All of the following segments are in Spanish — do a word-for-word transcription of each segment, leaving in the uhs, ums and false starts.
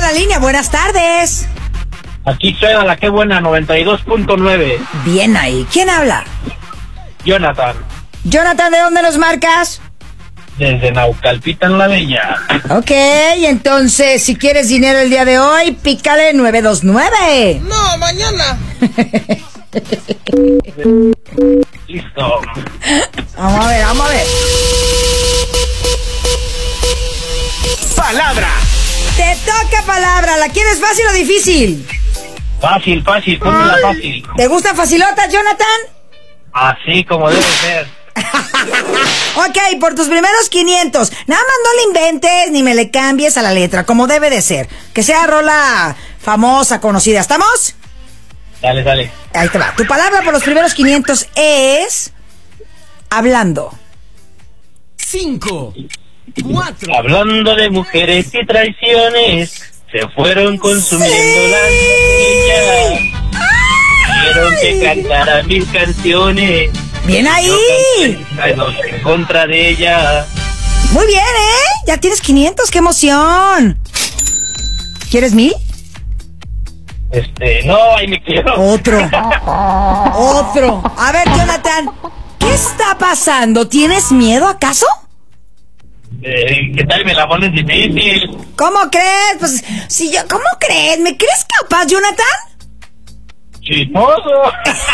la línea, buenas tardes. Aquí suena la que buena, noventa y dos punto nueve. Bien ahí, ¿quién habla? Jonathan. Jonathan, ¿de dónde nos marcas? Desde Naucalpan la Bella. Ok, entonces, si quieres dinero el día de hoy, pícale nueve dos nueve. No, mañana. Listo. Vamos a ver, vamos a ver. Palabra. Te toca palabra, ¿la quieres fácil o difícil? Fácil, fácil, pónmela fácil. ¿Te gusta facilota, Jonathan? Así como debe ser. Ok, por tus primeros quinientos. Nada más no le inventes ni me le cambies a la letra, como debe de ser. Que sea rola famosa, conocida. ¿Estamos? Dale, dale. Ahí te va. Tu palabra por los primeros quinientos es... hablando. Cinco. Cuatro. Hablando de mujeres y traiciones, se fueron consumiendo Sí. las niñas. Quiero que cantara mis canciones. Bien ahí. En contra de ella. Muy bien, ¿eh? Ya tienes quinientos, qué emoción. ¿Quieres mil? Este, no, ahí me quiero. Otro. Otro. A ver, Jonathan, ¿qué está pasando? ¿Tienes miedo acaso? Eh, ¿Qué tal me la pones difícil? ¿Cómo crees? Pues, si yo, ¿cómo crees? ¿Me crees capaz, Jonathan? Chismoso.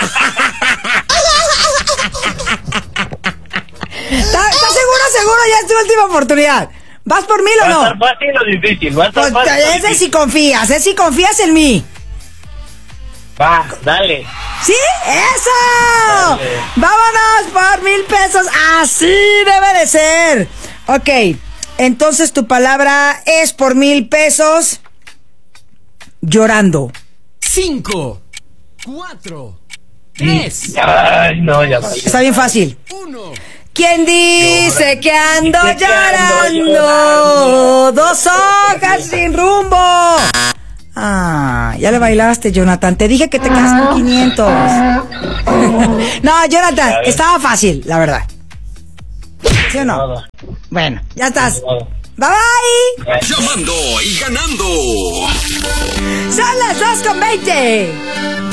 ¿Estás seguro, seguro? Ya es tu última oportunidad. ¿Vas por mil o ¿Va no? a estar fácil o difícil? ¿Va a estar Pues, fácil o ese difícil? si confías, ese si confías en mí. Va, dale. ¿Sí? ¡Eso! Dale. ¡Vámonos por mil pesos! ¡Así debe de ser! Ok, entonces tu palabra es por mil pesos. Llorando. Cinco. Cuatro. Tres. Ay, no, ya va. Está bien fácil. Uno. ¿Quién dice que ando Dice que ando llorando? llorando. Dos hojas sin rumbo. Ah, ya le bailaste, Jonathan. Te dije que te quedas con quinientos. No, Jonathan, estaba fácil, la verdad. ¿Sí o no? Nada. Bueno, ya estás. Nada. Bye bye. Llamando y ganando. Son las dos con veinte.